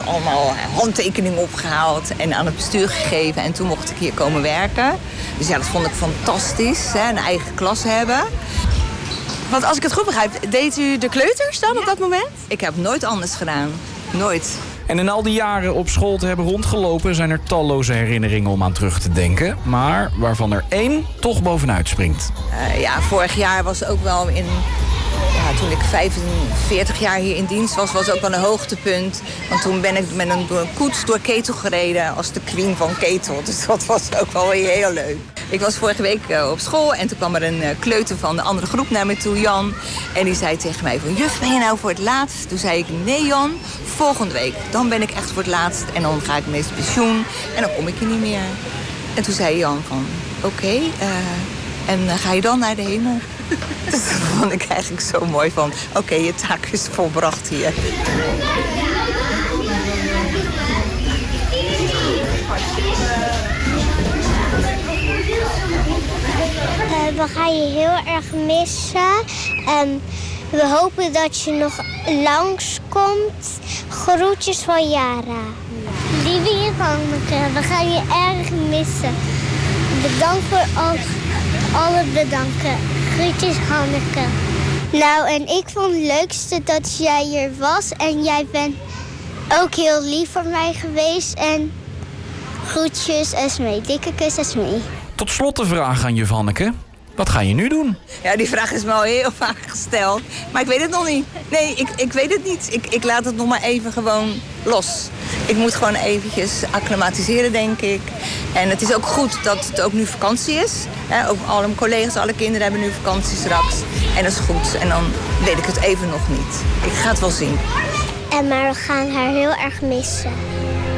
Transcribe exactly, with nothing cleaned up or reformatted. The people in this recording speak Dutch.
allemaal handtekeningen opgehaald en aan het bestuur gegeven. En toen mocht ik hier komen werken. Dus ja, dat vond ik fantastisch, hè, een eigen klas hebben. Want als ik het goed begrijp, deed u de kleuters dan ja. op dat moment? Ik heb nooit anders gedaan. Nooit. En in al die jaren op school te hebben rondgelopen zijn er talloze herinneringen om aan terug te denken. Maar waarvan er één toch bovenuit springt. Uh, ja, vorig jaar was ook wel in... Ja, toen ik vijfenveertig jaar hier in dienst was, was ook wel een hoogtepunt. Want toen ben ik met een, door een koets door Ketel gereden als de queen van Ketel. Dus dat was ook wel weer heel leuk. Ik was vorige week uh, op school en toen kwam er een uh, kleuter van de andere groep naar me toe, Jan. En die zei tegen mij van, juf, ben je nou voor het laatst? Toen zei ik, nee Jan, volgende week. Dan ben ik echt voor het laatst en dan ga ik meestal pensioen en dan kom ik hier niet meer. En toen zei Jan van, oké, okay, uh, en uh, ga je dan naar de hemel? Dus dat vond ik eigenlijk zo mooi van, oké, okay, je taak is volbracht hier. Uh, we gaan je heel erg missen. Um, we hopen dat je nog langskomt. Groetjes van Jara. Lieve Hanneke, we gaan je erg missen. Bedankt voor al, alle bedanken. Groetjes Hanneke. Nou, en ik vond het leukste dat jij hier was. En jij bent ook heel lief voor mij geweest. En groetjes Esmee. Dikke kus Esmee. Tot slot de vraag aan juf Hanneke. Wat ga je nu doen? Ja, die vraag is me al heel vaak gesteld. Maar ik weet het nog niet. Nee, ik, ik weet het niet. Ik, ik laat het nog maar even gewoon los. Ik moet gewoon eventjes acclimatiseren, denk ik. En het is ook goed dat het ook nu vakantie is. He, ook alle mijn collega's, alle kinderen hebben nu vakantie straks. En dat is goed. En dan weet ik het even nog niet. Ik ga het wel zien. En maar we gaan haar heel erg missen.